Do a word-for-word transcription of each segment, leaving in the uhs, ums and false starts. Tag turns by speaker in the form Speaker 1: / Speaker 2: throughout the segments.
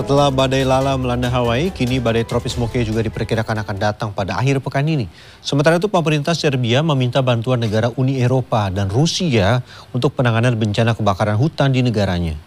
Speaker 1: Setelah badai Lala melanda Hawaii, kini badai tropis Moke juga diperkirakan akan datang pada akhir pekan ini. Sementara itu pemerintah Serbia meminta bantuan negara Uni Eropa dan Rusia untuk penanganan bencana kebakaran hutan di negaranya.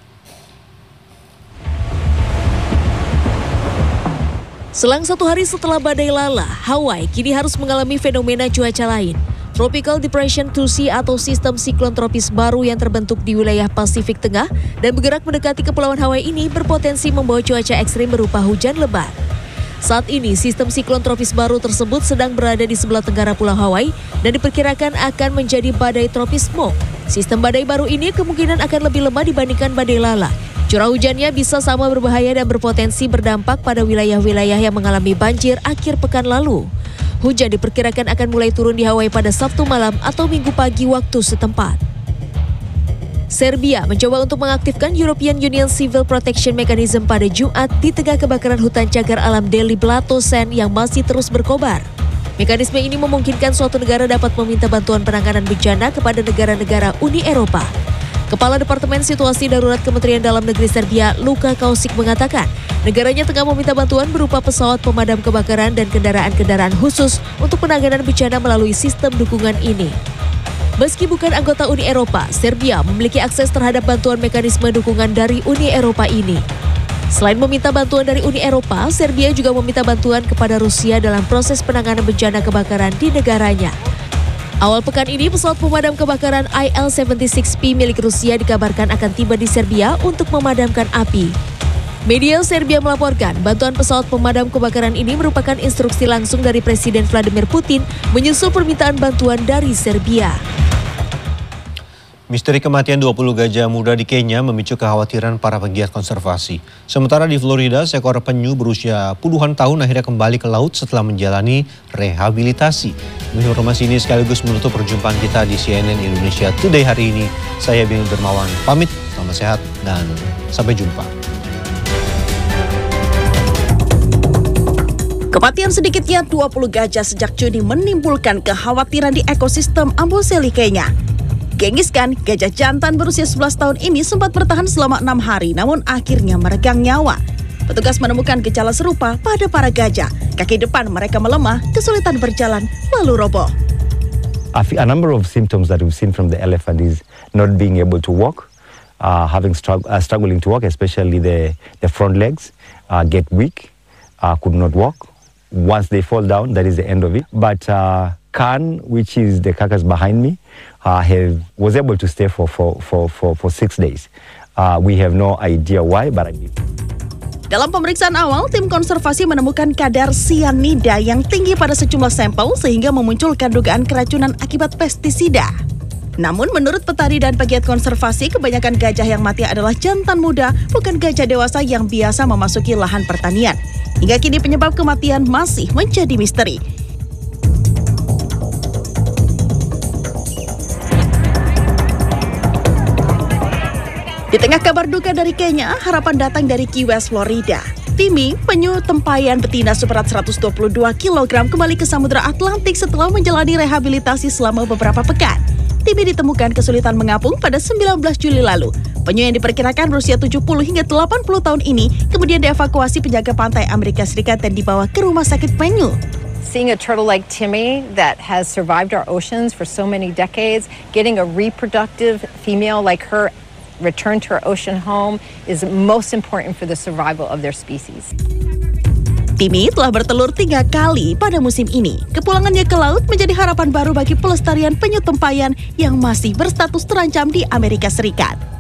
Speaker 2: Selang satu hari setelah badai Lala, Hawaii kini harus mengalami fenomena cuaca lain. Tropical Depression two C atau sistem siklon tropis baru yang terbentuk di wilayah Pasifik Tengah dan bergerak mendekati Kepulauan Hawaii ini berpotensi membawa cuaca ekstrim berupa hujan lebat. Saat ini sistem siklon tropis baru tersebut sedang berada di sebelah tenggara Pulau Hawaii dan diperkirakan akan menjadi badai tropis Moke. Sistem badai baru ini kemungkinan akan lebih lemah dibandingkan badai Lala. Curah hujannya bisa sama berbahaya dan berpotensi berdampak pada wilayah-wilayah yang mengalami banjir akhir pekan lalu. Hujan diperkirakan akan mulai turun di Hawaii pada Sabtu malam atau Minggu pagi waktu setempat. Serbia mencoba untuk mengaktifkan European Union Civil Protection Mechanism pada Jumat di tengah kebakaran hutan cagar alam Deli Blato Sand yang masih terus berkobar. Mekanisme ini memungkinkan suatu negara dapat meminta bantuan penanganan bencana kepada negara-negara Uni Eropa. Kepala Departemen Situasi Darurat Kementerian Dalam Negeri Serbia, Luka Kausic mengatakan, negaranya tengah meminta bantuan berupa pesawat pemadam kebakaran dan kendaraan-kendaraan khusus untuk penanganan bencana melalui sistem dukungan ini. Meski bukan anggota Uni Eropa, Serbia memiliki akses terhadap bantuan mekanisme dukungan dari Uni Eropa ini. Selain meminta bantuan dari Uni Eropa, Serbia juga meminta bantuan kepada Rusia dalam proses penanganan bencana kebakaran di negaranya. Awal pekan ini, pesawat pemadam kebakaran I L tujuh puluh enam P milik Rusia dikabarkan akan tiba di Serbia untuk memadamkan api. Media Serbia melaporkan bantuan pesawat pemadam kebakaran ini merupakan instruksi langsung dari Presiden Vladimir Putin menyusul permintaan bantuan dari Serbia.
Speaker 1: Misteri kematian dua puluh gajah muda di Kenya memicu kekhawatiran para pegiat konservasi. Sementara di Florida, seekor penyu berusia puluhan tahun akhirnya kembali ke laut setelah menjalani rehabilitasi. Informasi ini sekaligus menutup perjumpaan kita di C N N Indonesia Today hari ini. Saya Bing Dermawan pamit, selamat sehat dan sampai jumpa.
Speaker 3: Kematian sedikitnya dua puluh gajah sejak Juni menimbulkan kekhawatiran di ekosistem Amboseli, Kenya. Genghis-Khan, gajah jantan berusia sebelas tahun ini sempat bertahan selama enam hari namun akhirnya meregang nyawa. Petugas menemukan gejala serupa pada para gajah. Kaki depan mereka melemah, kesulitan berjalan, lalu roboh.
Speaker 4: A number of symptoms that we've seen from the elephant is not being able to walk, uh, having strugg uh, struggling to walk, especially the, the front legs, uh, get weak, uh, could not walk. Once they fall down, that is the end of it. But uh, Khan, which is the carcass behind me, uh, have, was able to stay for, for, for, for, for six days. Uh, we have no idea why, but I mean.
Speaker 3: Dalam pemeriksaan awal, tim konservasi menemukan kadar sianida yang tinggi pada sejumlah sampel sehingga memunculkan dugaan keracunan akibat pestisida. Namun menurut petani dan pegiat konservasi, kebanyakan gajah yang mati adalah jantan muda, bukan gajah dewasa yang biasa memasuki lahan pertanian. Hingga kini penyebab kematian masih menjadi misteri. Di tengah kabar duka dari Kenya, harapan datang dari Key West, Florida. Timmy, penyu tempayan betina seberat seratus dua puluh dua kilogram kembali ke Samudra Atlantik setelah menjalani rehabilitasi selama beberapa pekan. Timmy ditemukan kesulitan mengapung pada sembilan belas Juli lalu. Penyu yang diperkirakan berusia tujuh puluh hingga delapan puluh tahun ini kemudian dievakuasi penjaga pantai Amerika Serikat dan dibawa ke rumah sakit penyu.
Speaker 5: Seeing a turtle like Timmy that has survived our oceans for so many decades, getting a reproductive female like her return to our ocean home is most important for the survival of their species.
Speaker 3: Timmy telah bertelur tiga kali pada musim ini. Kepulangannya ke laut menjadi harapan baru bagi pelestarian penyu tempayan yang masih berstatus terancam di Amerika Serikat.